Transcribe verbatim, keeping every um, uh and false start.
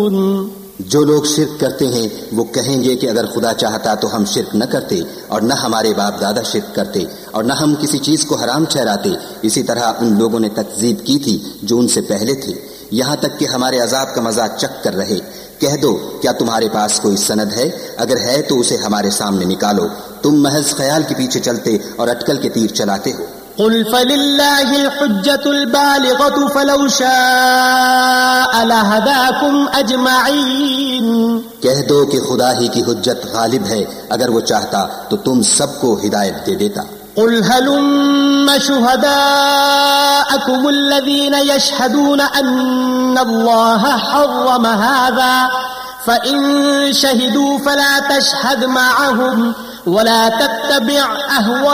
जो लोग शिर्क करते हैं वो कहेंगे कि अगर खुदा चाहता तो हम शिर्क न करते और न हमारे बाप दादा शिर्क करते और न हम किसी चीज को हराम ठहराते। इसी तरह उन लोगों ने तकजीब की थी जो उनसे पहले थे, यहाँ तक कि हमारे अजाब का मजाक चख कर रहे। कह दो, क्या तुम्हारे पास कोई सनद है? अगर है तो उसे हमारे सामने निकालो। तुम महज ख्याल के पीछे चलते और अटकल के तीर चलाते हो। कुल फलिल्लाहिल हुज्जतुल बालिगतु फलौ शाअ लहदाकुम अजमईन। कह दो कि खुदा ही की हुज्जत गालिब है, अगर वो चाहता तो तुम सबको हिदायत दे देता। कुल हलुम्मा शुहदाअकुम अल्लज़ीना यशहदूना अन्नल्लाह हर्रम हाज़ा फ़इन शहिदू फला तशहद मअहुम वला तत्तबि' अहवा